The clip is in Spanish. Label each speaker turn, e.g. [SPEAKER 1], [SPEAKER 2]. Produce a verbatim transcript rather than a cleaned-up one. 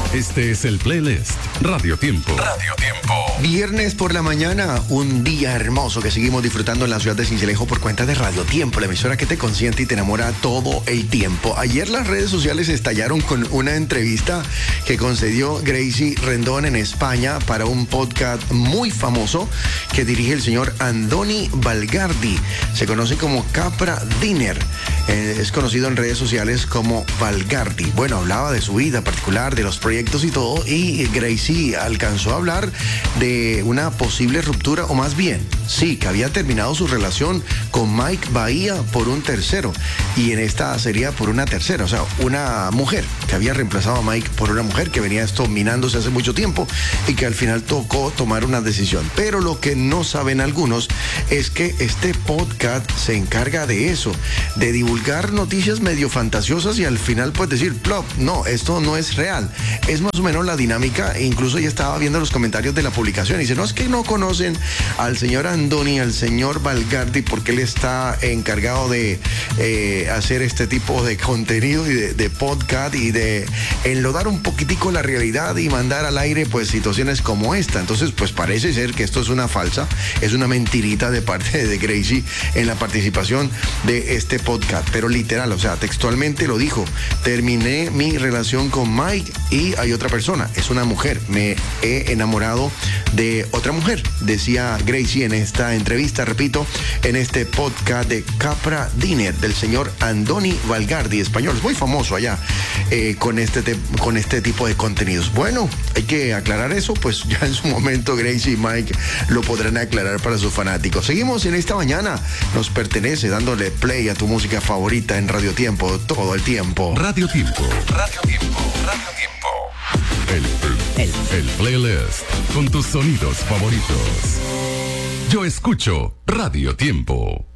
[SPEAKER 1] Este es el playlist Radio Tiempo. Radio Tiempo.
[SPEAKER 2] Viernes por la mañana, un día hermoso que seguimos disfrutando en la ciudad de Sincelejo por cuenta de Radio Tiempo, la emisora que te consiente y te enamora todo el tiempo. Ayer las redes sociales estallaron con una entrevista que concedió Gracie Rendón en España para un podcast muy famoso que dirige el señor Andoni Valgardi. Se conoce como Capra Dinner. Eh, es conocido en redes sociales como Valgardi. Bueno, hablaba de su vida particular, de los proyectos y todo, y Gracie alcanzó a hablar de una posible ruptura, o más bien, sí, que había terminado su relación con Mike Bahía por un tercero, y en esta sería por una tercera, o sea, una mujer que había reemplazado a Mike por una mujer que venía esto minándose hace mucho tiempo y que al final tocó tomar una decisión. Pero lo que no saben algunos es que este podcast se encarga de eso, de divulgar noticias medio fantasiosas y al final pues decir, plop, no, esto no es real. Es más o menos la dinámica, e incluso ya estaba viendo los comentarios de la publicación y dice, no, es que no conocen al señor Andoni, al señor Valgardi, porque él está encargado de eh, hacer este tipo de contenido y de, de podcast y de enlodar un poquitico la realidad y mandar al aire pues situaciones como esta. Entonces pues parece ser que esto es una falsa, es una mentirita de parte de Gracie en la participación de este podcast, pero literal, o sea, textualmente lo dijo, terminé mi relación con Mike y hay otra persona, es una mujer, me he enamorado de otra mujer, decía Gracie en esta entrevista, repito, en este podcast de Capra Dinner del señor Andoni Valgardi, español, es muy famoso allá eh, con, este te- con este tipo de contenidos. Bueno, hay que aclarar eso, pues ya en su momento Gracie y Mike lo podrán aclarar para sus fanáticos. Seguimos en esta mañana, nos pertenece dándole play a tu música favorita en Radio Tiempo, todo el tiempo.
[SPEAKER 1] Radio Tiempo. Radio Tiempo. Radio Tiempo. El, el, el playlist con tus sonidos favoritos. Yo escucho Radio Tiempo.